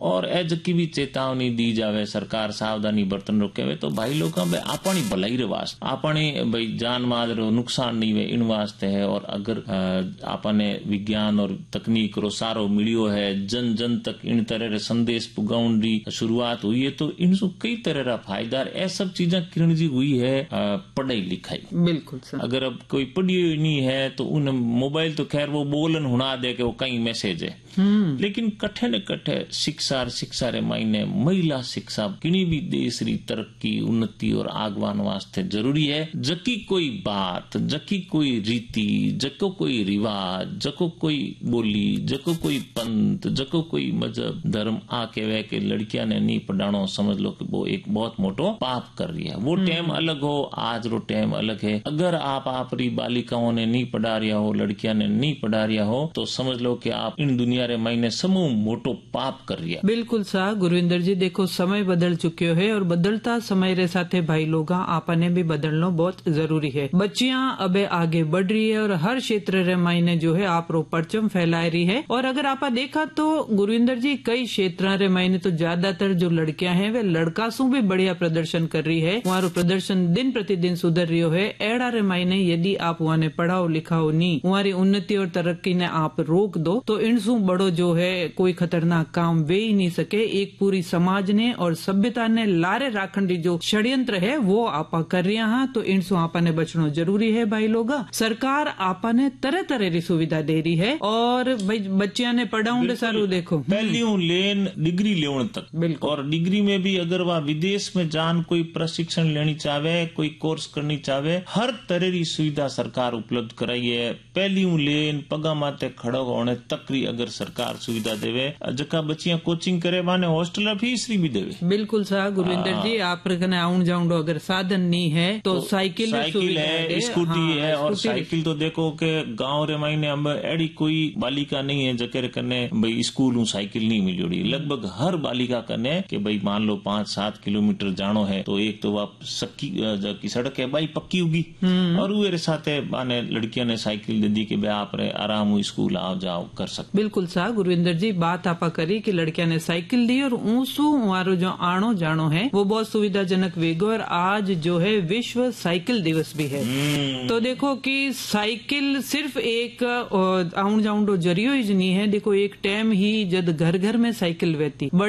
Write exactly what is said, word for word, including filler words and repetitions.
और ए जकी भी चेतावनी दी जावे, सरकार सावधानी बर्तन रोके तो भाई लोग आपनी भलाई रे वास्ते, आपने भाई जान माल रो नुकसान नहीं वे इन वास्ते है। और अगर आपने विज्ञान और तकनीक रो सारो मिलियो है, जन जन तक इन तरह रे संदेश पुगाउन री शुरुआत हुई है, तो इनसु कई तरह रा फायदा ए सब चीजें किरण जी हुई है पढ़ाई लिखाई। बिल्कुल सर। अगर अब कोई पढ़ी नहीं है तो उन मोबाइल तो खैर वो बोलन हुना दे के वो कई मैसेज है, लेकिन कठे न कठे शिक्षा शिक्षा रे मायने महिला शिक्षा किनी भी देश री तरक्की उन्नति और आगवान वास्ते जरूरी है। जकी कोई बात, जकी कोई रीति, जको कोई रिवाज, जको कोई बोली, जको कोई पंथ, जको कोई मजहब धर्म आके वे के लड़कियां ने नहीं पढ़ानो, समझ लो कि वो एक बहुत मोटो पाप कर रही है। वो टाइम अलग हो, आज रो टाइम अलग है। अगर आप आपरी बालिकाओं ने नहीं पढ़ा रिया हो, लड़कियां ने नहीं पढ़ा रिया हो, तो समझ लो कि आप इन दुनिया रे मायने समूह मोटो पाप कर रिया। बिल्कुल सा गुरविंदर जी, देखो समय बदल चुक्यो है और बदलता समय रे साथे भाई लोग आपने भी बदलना बहुत जरूरी है। बच्चियां अबे आगे बढ़ रही है और हर क्षेत्र रे मायने जो है आप रो परचम फैला रही है। और अगर आप देखा तो गुरविंदर जी कई क्षेत्र रे मायने तो ज्यादातर जो लड़कियां हैं वे लड़का सु भी बढ़िया प्रदर्शन कर रही है। वहाँ प्रदर्शन दिन प्रतिदिन सुधर रही है। एड़ा रे मायने यदि आप वहाँ ने पढ़ाओ लिखाओ नहीं, वहारी उन्नति और तरक्की ने आप रोक दो, तो इनसु बड़ो जो है कोई खतरनाक काम वे ही नहीं सके। एक पूरी समाज ने और सभ्यता ने लारे राखण री जो षड्यंत्र है वो आपा कर रिया हाँ, तो इनसु आपा ने बचनो जरूरी है भाई लोग। सरकार आपा ने तरह तरह की सुविधा दे रही है और भाई बच्चिया ने पढ़ाऊं सारू देखो पहली लेन डिग्री लेवन तक। बिल्कुल। और डिग्री में भी अगर वह विदेश में जान कोई प्रशिक्षण लेनी चाहे, कोई कोर्स करनी चाहे, हर तरह की सुविधा सरकार उपलब्ध कराई है। पहली लेन पगा माते खड़ा होने तक री अगर सरकार सुविधा देवे, जका बच्चियां कोचिंग करे माने हॉस्टल फीस भी देवे। बिल्कुल सा गुरविंदर जी, आप कने आउन जाउन अगर साधन नहीं है तो, तो साइकिल साइकिल है, स्कूटी हाँ, है। और साइकिल तो देखो के गाँव रे मायने अब एडी कोई बालिका नहीं है जके कने भाई स्कूल साइकिल नहीं मिली। लगभग हर बालिका कने के भाई मान लो पांच सात किलोमीटर जानो है तो एक तो वह सक्की की सड़क है भाई पक्की होगी, और वे साथे माने लड़कियों ने साइकिल दे दी कि भाई आप आराम स्कूल आओ जाओ कर सकते। बिल्कुल सा गुरविंदर जी, बात आपा करी कि लड़कियां ने साइकिल दी और ऊसू हमारो जो आनो जानो है वो बहुत सुविधाजनक वेगो। और आज जो है विश्व साइकिल दिवस भी है। तो देखो कि साइकिल सिर्फ एक आउन जाउन जरियो ही नहीं है। देखो एक टाइम ही जब घर घर में साइकिल रहती